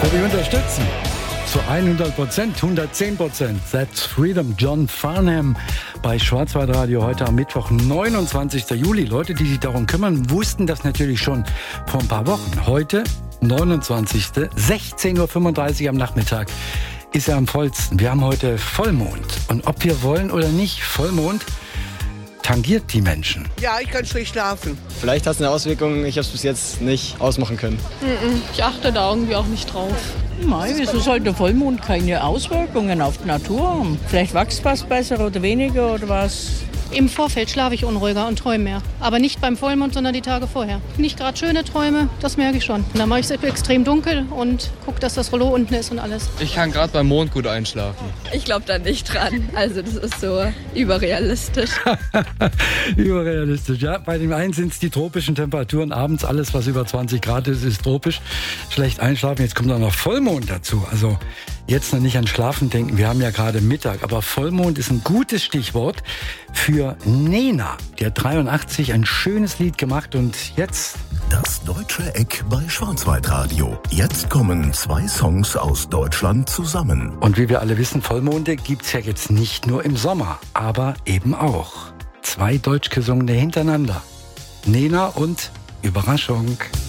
würde ich unterstützen. Zu 100%, 110%. That's Freedom. John Farnham bei Schwarzwaldradio heute am Mittwoch, 29. Juli. Leute, die sich darum kümmern, wussten das natürlich schon vor ein paar Wochen. Heute, 29. 16.35 Uhr am Nachmittag, ist er am vollsten. Wir haben heute Vollmond. Und ob wir wollen oder nicht, Vollmond tangiert die Menschen. Ja, ich kann schlecht schlafen. Vielleicht hat es eine Auswirkung, ich habe es bis jetzt nicht ausmachen können. Ich achte da irgendwie auch nicht drauf. Nein, wieso sollte der Vollmond keine Auswirkungen auf die Natur haben? Vielleicht wächst was besser oder weniger oder was? Im Vorfeld schlafe ich unruhiger und träume mehr. Aber nicht beim Vollmond, sondern die Tage vorher. Nicht gerade schöne Träume, das merke ich schon. Dann mache ich es extrem dunkel und gucke, dass das Rollo unten ist und alles. Ich kann gerade beim Mond gut einschlafen. Ich glaube da nicht dran. Also das ist so überrealistisch. Überrealistisch, ja. Bei dem einen sind es die tropischen Temperaturen. Abends alles, was über 20 Grad ist, ist tropisch. Schlecht einschlafen. Jetzt kommt auch noch Vollmond dazu. Also jetzt noch nicht an Schlafen denken. Wir haben ja gerade Mittag. Aber Vollmond ist ein gutes Stichwort für Nena. Die hat 83 ein schönes Lied gemacht und jetzt... Das Deutsche Eck bei Schwarzwaldradio. Jetzt kommen 2 Songs aus Deutschland zusammen. Und wie wir alle wissen, Vollmonde gibt's ja jetzt nicht nur im Sommer, aber eben auch 2 deutsch gesungene hintereinander. Nena und Überraschung.